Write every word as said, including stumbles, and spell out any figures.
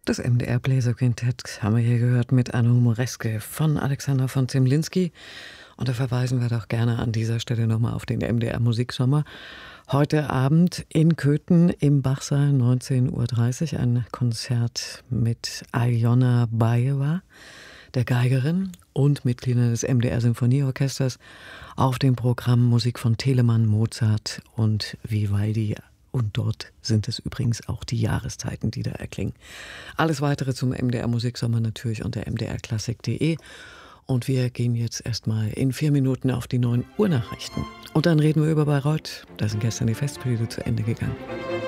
Das M D R Bläserquintett haben wir hier gehört mit einer Humoreske von Alexander von Zemlinsky. Und da verweisen wir doch gerne an dieser Stelle nochmal auf den M D R Musiksommer. Heute Abend in Köthen im Bachsaal, neunzehn Uhr dreißig, ein Konzert mit Aljona Bajeva, der Geigerin und Mitgliedern des M D R Sinfonieorchesters. Auf dem Programm Musik von Telemann, Mozart und Vivaldi. Und dort sind es übrigens auch die Jahreszeiten, die da erklingen. Alles Weitere zum M D R Musiksommer natürlich unter m d r klassik punkt d e. Und wir gehen jetzt erstmal in vier Minuten auf die neun Uhr Nachrichten. Und dann reden wir über Bayreuth. Da sind gestern die Festspiele zu Ende gegangen.